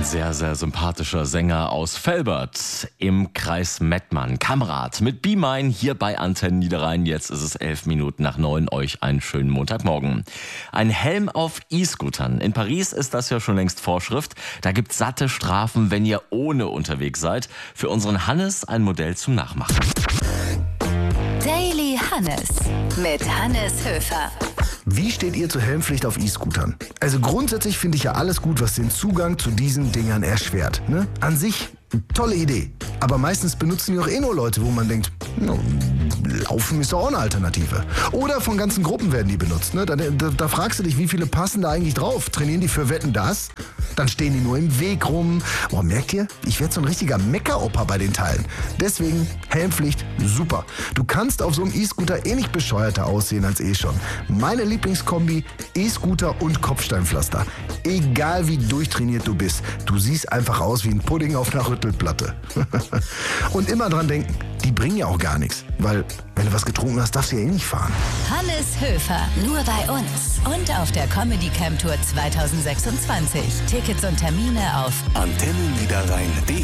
sehr, sehr sympathischer Sänger aus Velbert im Kreis Mettmann. Kamerad mit Be Mine hier bei Antenne Niederrhein. Jetzt ist es 9:11. Euch einen schönen Montagmorgen. Ein Helm auf E-Scootern. In Paris ist das ja schon längst Vorschrift. Da gibt's satte Strafen, wenn ihr ohne unterwegs seid. Für unseren Hannes ein Modell zum Nachmachen. Daily Hannes mit Hannes Höfer. Wie steht ihr zur Helmpflicht auf E-Scootern? Also grundsätzlich finde ich ja alles gut, was den Zugang zu diesen Dingern erschwert. Ne? An sich, tolle Idee. Aber meistens benutzen die auch nur Leute, wo man denkt, Laufen ist doch auch eine Alternative. Oder von ganzen Gruppen werden die benutzt. Ne? Da fragst du dich, wie viele passen da eigentlich drauf? Trainieren die für Wetten, das? Dann stehen die nur im Weg rum. Boah, merkt ihr? Ich werde so ein richtiger Meckeropa bei den Teilen. Deswegen Helmpflicht, super. Du kannst auf so einem E-Scooter nicht bescheuerter aussehen als schon. Meine Lieblingskombi, E-Scooter und Kopfsteinpflaster. Egal wie durchtrainiert du bist, du siehst einfach aus wie ein Pudding auf einer Rüttelplatte. Und immer dran denken, die bringen ja auch gar nichts. Weil, wenn du was getrunken hast, darfst du ja nicht fahren. Hannes Höfer, nur bei uns. Und auf der Comedy Camp Tour 2026. Tickets und Termine auf antennenniederrhein.de